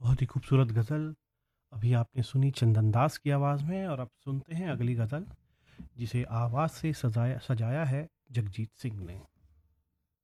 बहुत ही खूबसूरत गज़ल अभी आपने सुनी चंदन दास की आवाज़ में और अब सुनते हैं अगली गज़ल जिसे आवाज़ से सजाया सजाया है जगजीत सिंह ने।